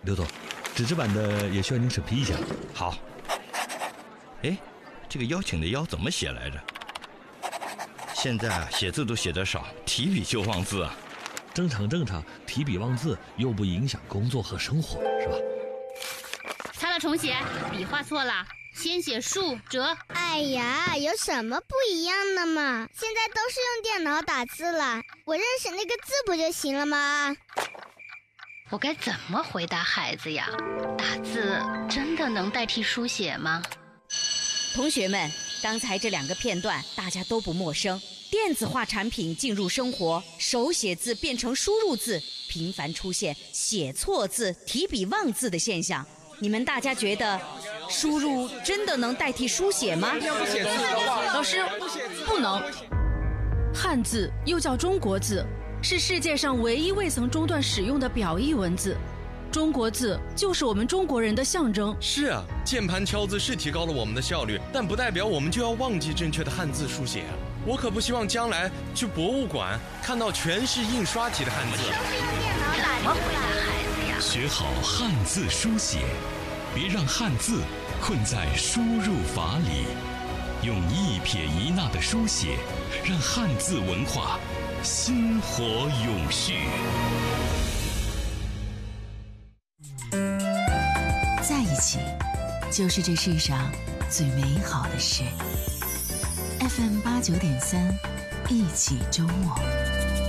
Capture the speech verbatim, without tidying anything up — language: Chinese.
刘总，纸质版的也需要您审批一下。 好。哎，这个邀请的邀怎么写来着？现在啊，写字都写得少，提笔就忘字啊。 正常正常，提笔忘字又不影响工作和生活，是吧？ 擦了重写，笔画错了，先写竖折。 哎呀，有什么不一样的嘛？现在都是用电脑打字了，我认识那个字不就行了吗？ 我该怎么回答孩子呀？打字真的能代替书写吗？ 同学们，刚才这两个片段大家都不陌生。电子化产品进入生活，手写字变成输入字，频繁出现写错字、提笔忘字的现象。你们大家觉得输入真的能代替书写吗？ 老师，不能。汉字又叫中国字，是世界上唯一未曾中断使用的表意文字。中国字就是我们中国人的象征。 是啊，键盘敲字是提高了我们的效率，但不代表我们就要忘记正确的汉字书写啊！我可不希望将来去博物馆看到全是印刷体的汉字。 怎么回答孩子呀？ 学好汉字书写，别让汉字困在输入法里，用一撇一捺的书写，让汉字文化薪火永续。 在一起，就是这世上最美好的事。F M 八九点三，一起周末。